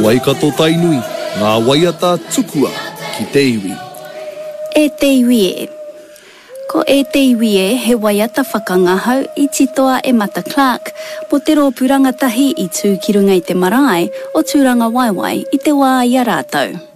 Waikato tainui, ngā waiata tukua ki te iwi. E te iwi e. Ko e te iwi e he waiata whakangahau I titoa e Mata Clark, po te rōpuranga tahi I tū ki runga I te marae o tūranga waiwai I te wā I a rātou.